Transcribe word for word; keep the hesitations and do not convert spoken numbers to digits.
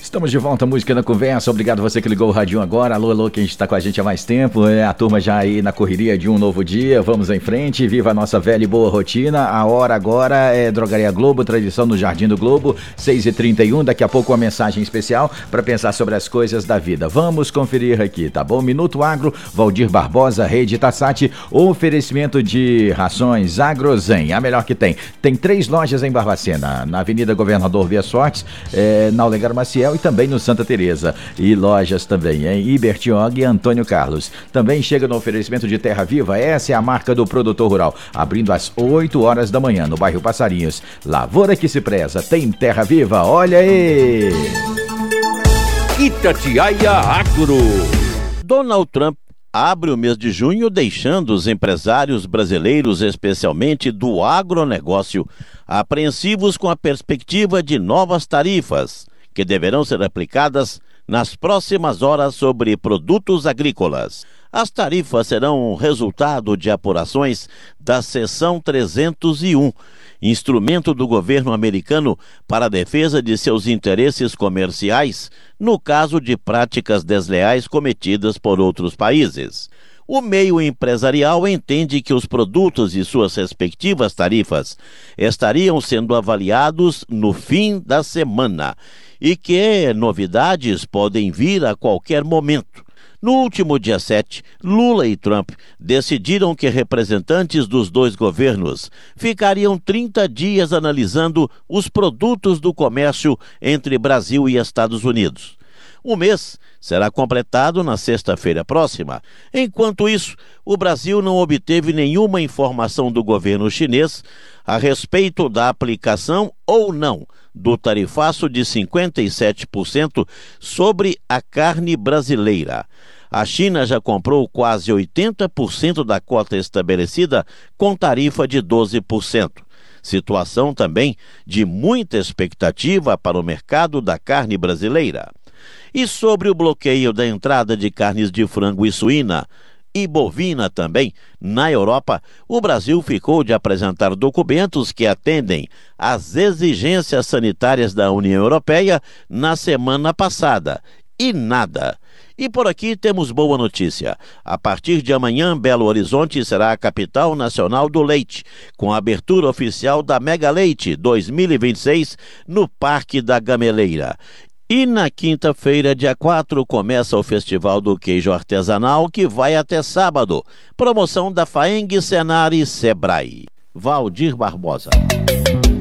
Estamos de volta, Música na Conversa. Obrigado você que ligou o radinho agora. Alô, alô, quem está com a gente há mais tempo. É a turma já aí na correria de um novo dia. Vamos em frente, viva a nossa velha e boa rotina. A hora agora é Drogaria Globo, tradição no Jardim do Globo, seis e trinta e um. Daqui a pouco uma mensagem especial para pensar sobre as coisas da vida. Vamos conferir aqui, tá bom? Minuto Agro, Valdir Barbosa, Rede Tassati, oferecimento de rações Agrozen, a melhor que tem. Tem três lojas em Barbacena, na Avenida Governador Vias Fortes, é, na Olegário Maciel e também no Santa Teresa. E lojas também em Ibertiong e Antônio Carlos. Também chega no oferecimento de Terra Viva, essa é a marca do produtor rural, abrindo às oito horas da manhã no bairro Passarinhos. Lavoura que se preza, tem Terra Viva, olha aí! Itatiaia Agro. Donald Trump abre o mês de junho deixando os empresários brasileiros, especialmente do agronegócio, apreensivos com a perspectiva de novas tarifas que deverão ser aplicadas nas próximas horas sobre produtos agrícolas. As tarifas serão resultado de apurações da Seção trezentos e um, instrumento do governo americano para a defesa de seus interesses comerciais no caso de práticas desleais cometidas por outros países. O meio empresarial entende que os produtos e suas respectivas tarifas estariam sendo avaliados no fim da semana e que novidades podem vir a qualquer momento. No último dia sete, Lula e Trump decidiram que representantes dos dois governos ficariam trinta dias analisando os produtos do comércio entre Brasil e Estados Unidos. O mês será completado na sexta-feira próxima. Enquanto isso, o Brasil não obteve nenhuma informação do governo chinês a respeito da aplicação ou não do tarifaço de cinquenta e sete por cento sobre a carne brasileira. A China já comprou quase oitenta por cento da cota estabelecida com tarifa de doze por cento. Situação também de muita expectativa para o mercado da carne brasileira. E sobre o bloqueio da entrada de carnes de frango e suína e bovina também, na Europa, o Brasil ficou de apresentar documentos que atendem às exigências sanitárias da União Europeia na semana passada. E nada. E por aqui temos boa notícia. A partir de amanhã, Belo Horizonte será a capital nacional do leite, com a abertura oficial da Mega Leite dois mil e vinte e seis no Parque da Gameleira. E na quinta-feira, dia quatro, começa o Festival do Queijo Artesanal, que vai até sábado. Promoção da Faeng, Senar e Sebrae. Valdir Barbosa.